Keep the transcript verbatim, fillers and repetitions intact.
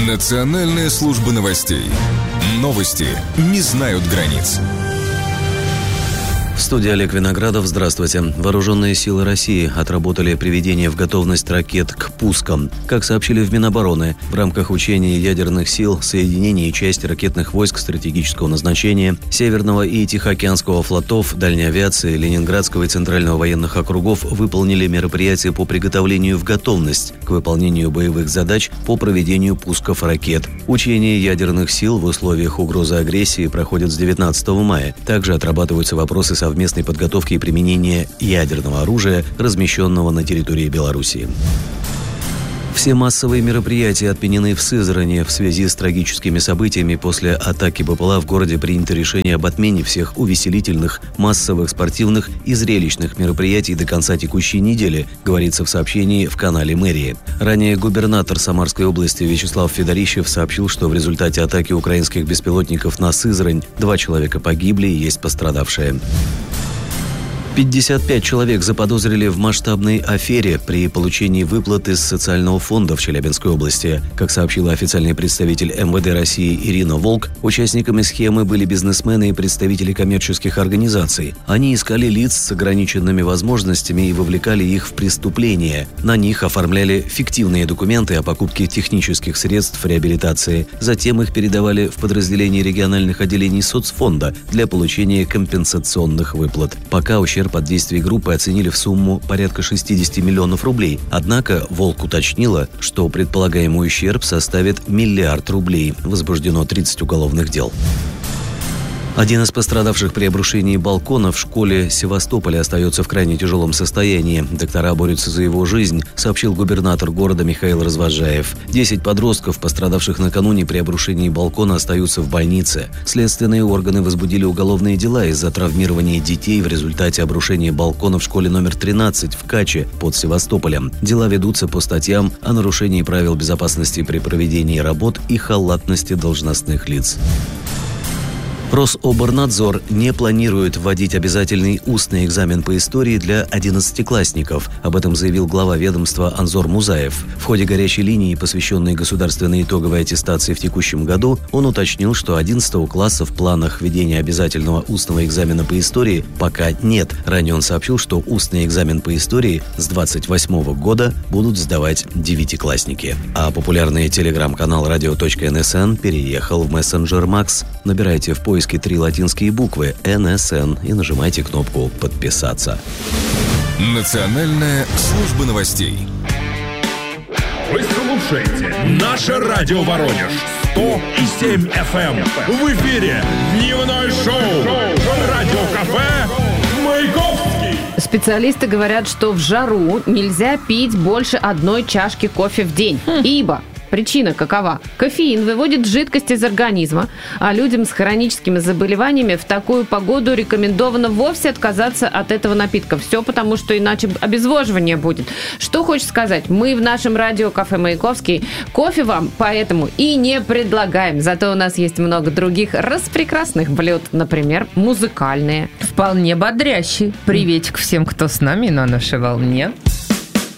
Национальная служба новостей. Новости не знают границ. В студии Олег Виноградов. Здравствуйте. Вооруженные силы России отработали приведение в готовность ракет к пускам. Как сообщили в Минобороны, в рамках учения ядерных сил соединения и части ракетных войск стратегического назначения Северного и Тихоокеанского флотов, дальней авиации, Ленинградского и Центрального военных округов выполнили мероприятия по приготовлению в готовность к выполнению боевых задач по проведению пусков ракет. Учения ядерных сил в условиях угрозы агрессии проходят с девятнадцатого мая. Также отрабатываются вопросы совместной совместной подготовки и применения ядерного оружия, размещенного на территории Белоруссии. Все массовые мероприятия отменены в Сызрани. В связи с трагическими событиями после атаки БПЛА в городе принято решение об отмене всех увеселительных, массовых, спортивных и зрелищных мероприятий до конца текущей недели, говорится в сообщении в канале мэрии. Ранее губернатор Самарской области Вячеслав Федорищев сообщил, что в результате атаки украинских беспилотников на Сызрань два человека погибли и есть пострадавшие. пятьдесят пять человек заподозрили в масштабной афере при получении выплат из социального фонда в Челябинской области. Как сообщила официальный представитель эм вэ дэ России Ирина Волк, участниками схемы были бизнесмены и представители коммерческих организаций. Они искали лиц с ограниченными возможностями и вовлекали их в преступления. На них оформляли фиктивные документы о покупке технических средств реабилитации. Затем их передавали в подразделения региональных отделений соцфонда для получения компенсационных выплат. Пока ущерб под действие группы оценили в сумму порядка шестьдесят миллионов рублей. Однако Волк уточнила, что предполагаемый ущерб составит миллиард рублей. Возбуждено тридцать уголовных дел. Один из пострадавших при обрушении балкона в школе Севастополя остается в крайне тяжелом состоянии. Доктора борются за его жизнь, сообщил губернатор города Михаил Развозжаев. Десять подростков, пострадавших накануне при обрушении балкона, остаются в больнице. Следственные органы возбудили уголовные дела из-за травмирования детей в результате обрушения балкона в школе номер тринадцать в Каче под Севастополем. Дела ведутся по статьям о нарушении правил безопасности при проведении работ и халатности должностных лиц. Рособорнадзор не планирует вводить обязательный устный экзамен по истории для одиннадцатиклассников. Об этом заявил глава ведомства Анзор Музаев. В ходе горячей линии, посвященной государственной итоговой аттестации в текущем году, он уточнил, что одиннадцатого класса в планах введения обязательного устного экзамена по истории пока нет. Ранее он сообщил, что устный экзамен по истории с двадцать восьмого года будут сдавать девятиклассники. А популярный телеграм-канал радио точка эн эс эн переехал в мессенджер Макс. Набирайте в поиск три латинские буквы эн эс эн и нажимайте кнопку «Подписаться». Национальная служба новостей. Вы слушаете наше радио Воронеж сто семь эф эм. В эфире дневное шоу «Радио Кафе» Маяковский. Специалисты говорят, что в жару нельзя пить больше одной чашки кофе в день, ибо... Причина какова? Кофеин выводит жидкость из организма, а людям с хроническими заболеваниями в такую погоду рекомендовано вовсе отказаться от этого напитка. Все потому, что иначе обезвоживание будет. Что хочешь сказать? Мы в нашем радио «Кафе Маяковский» кофе вам поэтому и не предлагаем. Зато у нас есть много других распрекрасных блюд, например, музыкальные. Вполне бодрящий. Приветик всем, кто с нами на нашей волне.